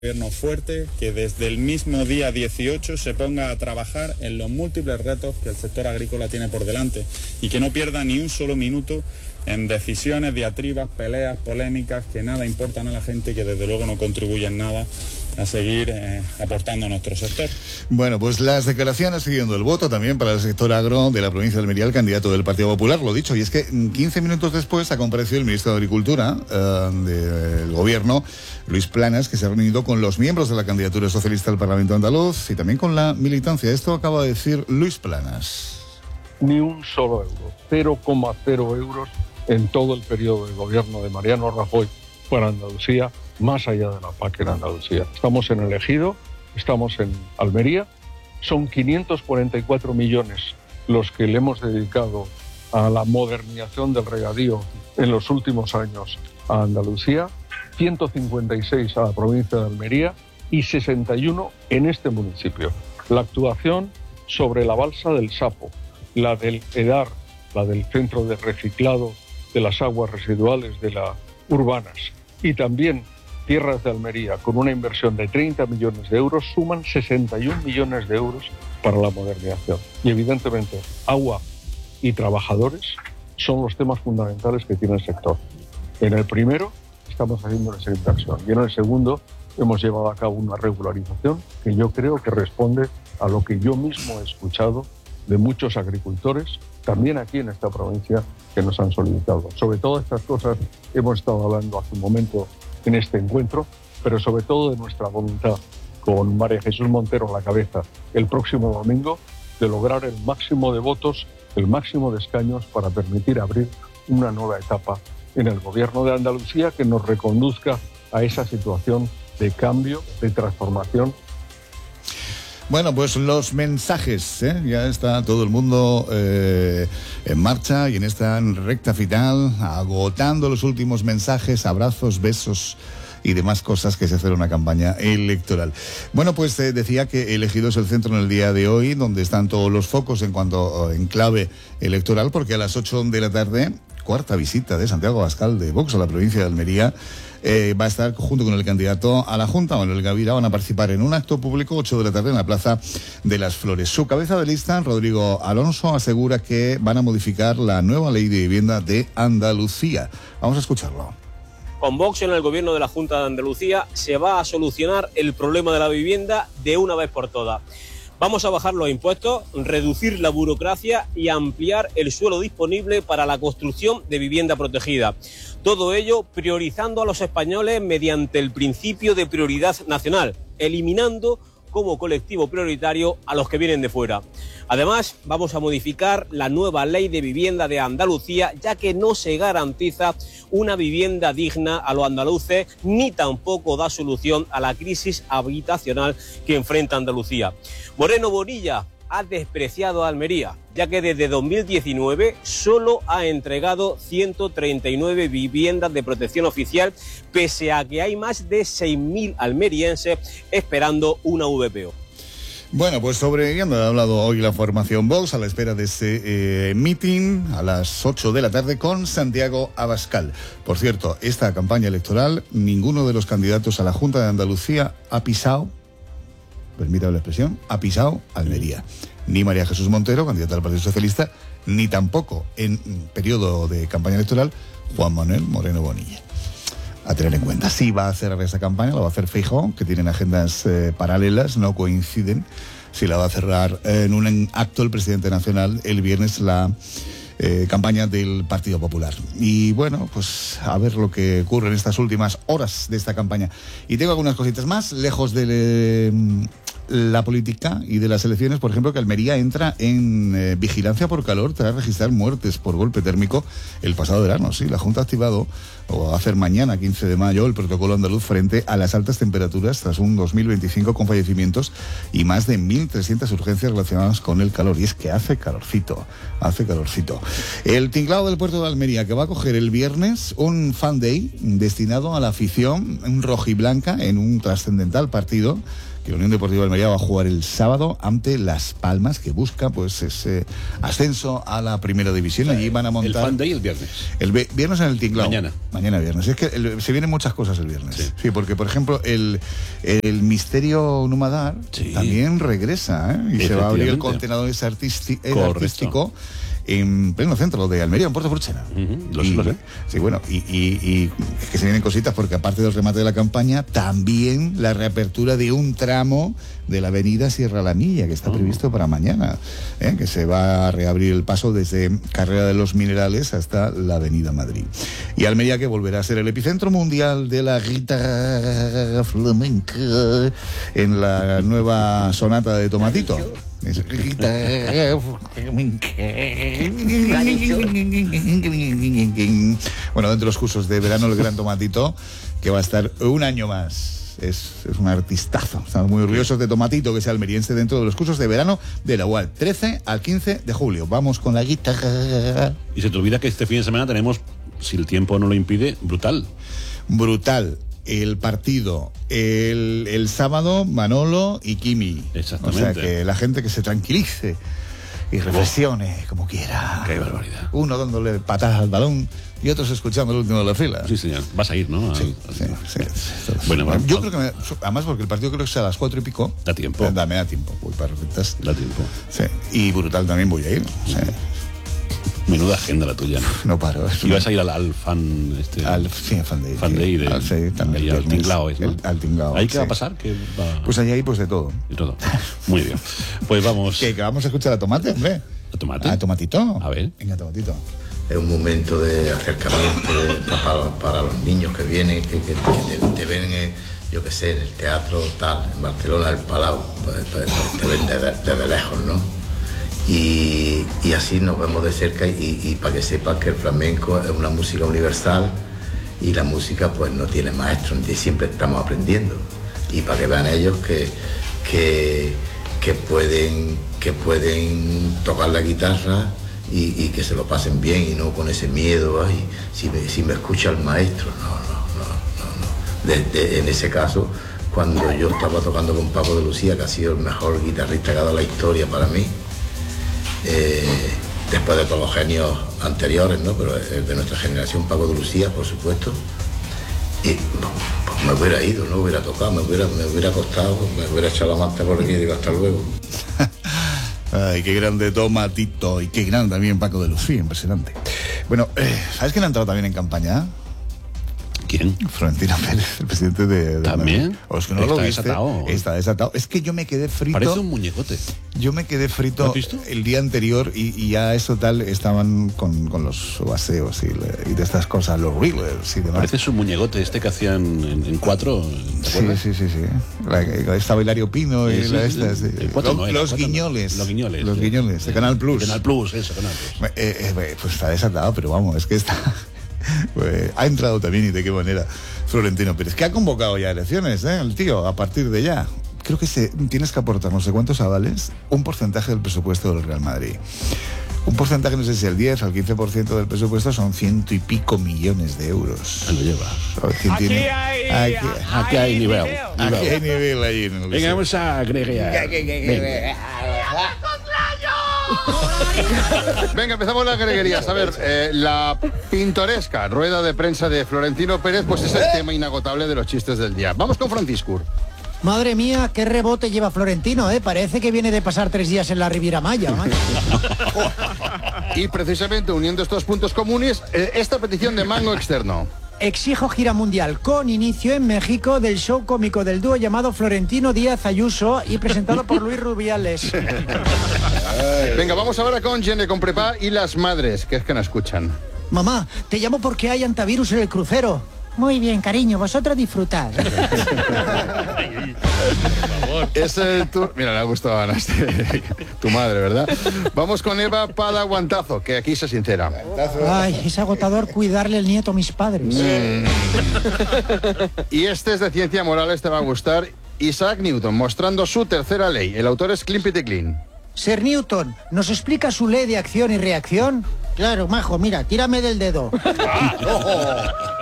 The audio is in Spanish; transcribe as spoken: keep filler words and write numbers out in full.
Gobierno fuerte, que desde el mismo día dieciocho se ponga a trabajar en los múltiples retos que el sector agrícola tiene por delante y que no pierda ni un solo minuto en decisiones, diatribas, peleas, polémicas que nada importan a la gente y que desde luego no contribuyen nada a seguir eh, aportando a nuestro sector. Bueno, pues las declaraciones siguiendo el voto también para el sector agro de la provincia de Almería, el candidato del Partido Popular, lo dicho, y es que quince minutos después ha comparecido el ministro de Agricultura eh, del Gobierno, Luis Planas, que se ha reunido con los miembros de la candidatura socialista al Parlamento andaluz y también con la militancia. Esto acaba de decir Luis Planas. Ni un solo euro, cero coma cero euros en todo el periodo de gobierno de Mariano Rajoy para Andalucía, más allá de la P A C en Andalucía. Estamos en el Ejido, estamos en Almería, son quinientos cuarenta y cuatro millones los que le hemos dedicado a la modernización del regadío en los últimos años a Andalucía, ciento cincuenta y seis a la provincia de Almería y sesenta y uno en este municipio. La actuación sobre la balsa del Sapo, la del EDAR, la del Centro de Reciclado de las Aguas Residuales de las Urbanas y también Tierras de Almería, con una inversión de treinta millones de euros, suman sesenta y un millones de euros para la modernización. Y evidentemente, agua y trabajadores son los temas fundamentales que tiene el sector. En el primero estamos haciendo esa inversión y en el segundo hemos llevado a cabo una regularización que yo creo que responde a lo que yo mismo he escuchado de muchos agricultores, también aquí en esta provincia, que nos han solicitado. Sobre todas estas cosas hemos estado hablando hace un momento en este encuentro, pero sobre todo de nuestra voluntad, con María Jesús Montero a la cabeza, el próximo domingo, de lograr el máximo de votos, el máximo de escaños para permitir abrir una nueva etapa en el Gobierno de Andalucía que nos reconduzca a esa situación de cambio, de transformación. Bueno, pues los mensajes, ¿eh? Ya está todo el mundo eh, en marcha y en esta recta final, agotando los últimos mensajes, abrazos, besos y demás cosas que se hace en una campaña electoral. Bueno, pues eh, decía que el Ejido es el centro en el día de hoy, donde están todos los focos en cuanto en clave electoral, porque a las ocho de la tarde, cuarta visita de Santiago Abascal de Vox a la provincia de Almería, Eh, va a estar junto con el candidato a la Junta, Manuel Gavira, van a participar en un acto público, ocho de la tarde, en la Plaza de las Flores. Su cabeza de lista, Rodrigo Alonso, asegura que van a modificar la nueva ley de vivienda de Andalucía. Vamos a escucharlo. Con Vox en el gobierno de la Junta de Andalucía se va a solucionar el problema de la vivienda de una vez por todas. Vamos a bajar los impuestos, reducir la burocracia y ampliar el suelo disponible para la construcción de vivienda protegida. Todo ello priorizando a los españoles mediante el principio de prioridad nacional, eliminando como colectivo prioritario a los que vienen de fuera. Además, vamos a modificar la nueva ley de vivienda de Andalucía, ya que no se garantiza una vivienda digna a los andaluces, ni tampoco da solución a la crisis habitacional que enfrenta Andalucía. Moreno Bonilla ha despreciado a Almería, ya que desde dos mil diecinueve solo ha entregado ciento treinta y nueve viviendas de protección oficial, pese a que hay más de seis mil almerienses esperando una V P O. Bueno, pues sobre ello ha hablado hoy la formación Vox a la espera de ese eh, meeting a las ocho de la tarde con Santiago Abascal. Por cierto, esta campaña electoral, ninguno de los candidatos a la Junta de Andalucía ha pisado, permítame la expresión, ha pisado Almería. Ni María Jesús Montero, candidata al Partido Socialista, ni tampoco en periodo de campaña electoral Juan Manuel Moreno Bonilla. A tener en cuenta. Sí va a hacer esa campaña, la va a hacer Feijóo, que tienen agendas eh, paralelas, no coinciden. Sí la va a cerrar eh, en un acto el presidente nacional el viernes la eh, campaña del Partido Popular. Y bueno, pues a ver lo que ocurre en estas últimas horas de esta campaña. Y tengo algunas cositas más, lejos de eh, la política y de las elecciones. Por ejemplo, que Almería entra en eh, vigilancia por calor tras registrar muertes por golpe térmico el pasado verano. Sí, la Junta ha activado, o va a hacer mañana, quince de mayo, el protocolo andaluz frente a las altas temperaturas tras un dos mil veinticinco con fallecimientos y más de mil trescientas urgencias relacionadas con el calor. Y es que hace calorcito, hace calorcito. El tinglado del puerto de Almería, que va a coger el viernes un fan day destinado a la afición rojiblanca en un trascendental partido que la Unión Deportiva de Almería va a jugar el sábado ante Las Palmas, que busca pues ese ascenso a la primera división. Allí van a montar... El fan day el viernes. El viernes en el tinglado. Mañana. Mañana viernes. Es que el, se vienen muchas cosas el viernes. Sí, sí porque, por ejemplo, el, el Misterio Numadar sí. también regresa, ¿eh? Y se va a abrir el contenedor ese artístico, artístico en pleno centro de Almería, en Puerto Fruchena. Uh-huh, lo sé, lo sé. Sí, bueno, y, y, y es que se vienen cositas porque aparte del remate de la campaña, también la reapertura de un tramo de la avenida Sierra La Milla, que está uh-huh. previsto para mañana, ¿eh? Que se va a reabrir el paso desde Carrera de los Minerales hasta la avenida Madrid. Y Almería, que volverá a ser el epicentro mundial de la guitarra flamenca en la nueva sonata de Tomatito. Bueno, dentro de los cursos de verano, el Gran Tomatito, que va a estar un año más. Es, es un artistazo. Estamos muy orgullosos de Tomatito, que sea almeriense, dentro de los cursos de verano de la U A L, trece al quince de julio. Vamos con la guitarra. Y se te olvida que este fin de semana tenemos, si el tiempo no lo impide, Brutal. Brutal. El partido el, el sábado, Manolo y Kimi. Exactamente. O sea, que la gente que se tranquilice y reflexione oh. como quiera. Qué barbaridad. Uno dándole patadas al balón y otros escuchando el último de la fila. Sí, señor. Vas a ir, ¿no? Sí, al, sí, al... sí, sí. Bueno, vamos, yo vamos. creo que, me, además porque el partido creo que es a las cuatro y pico. Da tiempo. Da, me da tiempo. Voy para perfectas. Da tiempo. Sí. Y Brutal también voy a ir. Sí. Menuda agenda la tuya, ¿no? No paro. Y vas a ir al, al fan... Este, al sí, fan day. Fan day. De, al, sí, también. Ahí, al tinglao, ¿no? El, al tinglao. ¿Ahí qué sí. va a pasar? ¿Qué va... Pues allí hay pues de todo. De todo. Muy bien. Pues vamos... ¿Qué? ¿Que vamos a escuchar a Tomate, hombre? ¿A Tomate? ¿A Tomatito? A ver. Venga, Tomatito. Es un momento de acercamiento de, para, para los niños que vienen, que, que, que te, te ven, eh, yo qué sé, en el teatro tal, en Barcelona, el Palau, pues, pues, te ven desde, desde lejos, ¿no? Y, y así nos vemos de cerca y, y para que sepas que el flamenco es una música universal y la música pues no tiene maestro, siempre estamos aprendiendo. Y para que vean ellos que, que, que, pueden, que pueden tocar la guitarra y, y que se lo pasen bien y no con ese miedo, ay, si me, si me escucha el maestro, no, no, no, no, no. De, de, en ese caso, cuando yo estaba tocando con Paco de Lucía, que ha sido el mejor guitarrista que ha dado la historia para mí, eh, después de todos los genios anteriores, ¿no? Pero el de nuestra generación, Paco de Lucía, por supuesto, y pues me hubiera ido, no hubiera tocado, me hubiera, me hubiera acostado, me hubiera echado la manta por aquí y digo hasta luego. Ay, qué grande Tomatito y qué grande también Paco de Lucía, impresionante. Bueno, eh, ¿sabes quién ha entrado también en campaña? ¿Quién? Florentino Pérez, el presidente de... de ¿También? O es que no está lo viste. Desatado. Está desatado. Es que yo me quedé frito... Parece un muñecote. Yo me quedé frito ¿Lo has visto? el día anterior y, y ya eso tal, estaban con, con los vaseos y, y de estas cosas, los reelers y demás. Parece su muñecote este que hacían en, en cuatro, ¿te acuerdas? Sí, sí, sí, sí. La, la, estaba Hilario Pino y sí, la sí, esta... sí. Sí. Cuatro, Los, no, los cuatro, guiñoles. Los guiñoles. Los guiñoles, de Canal Plus. Canal Plus, eso, Canal Plus. Eh, eh, pues está desatado, pero vamos, es que está... Pues, ha entrado también y de qué manera Florentino Pérez, que ha convocado ya elecciones, ¿eh? El tío, a partir de ya. Creo que se, tienes que aportar no sé cuántos avales, un porcentaje del presupuesto del Real Madrid. Un porcentaje, no sé si el diez o el quince por ciento del presupuesto son ciento y pico millones de euros. Me lo lleva. Aquí, tiene, hay, aquí, Aquí hay nivel. aquí hay nivel allí en el Venga, vamos a agregar. Venga, empezamos las greguerías. A ver, eh, la pintoresca rueda de prensa de Florentino Pérez, pues es el tema inagotable de los chistes del día. Vamos con Francisco. Madre mía, qué rebote lleva Florentino, ¿eh? Parece que viene de pasar tres días en la Riviera Maya, ¿no? Y precisamente uniendo estos puntos comunes, eh, esta petición de Mango Externo. Exijo gira mundial con inicio en México del show cómico del dúo llamado Florentino Díaz Ayuso y presentado por Luis Rubiales. Venga, vamos ahora con Gene con Prepa y las madres, que es que no escuchan. Mamá, te llamo porque hay antivirus en el crucero. Muy bien, cariño, vosotros disfrutad. Es el tu... Mira, le ha gustado a Ana, este... tu madre, ¿verdad? Vamos con Eva Padaguantazo, que aquí se sincera. Ay, es agotador cuidarle el nieto a mis padres. Mm. Y este es de ciencia moral, este va a gustar. Isaac Newton, mostrando su tercera ley. El autor es Climpity Clean. Sir Newton, ¿nos explica su ley de acción y reacción? Claro, majo, mira, tírame del dedo.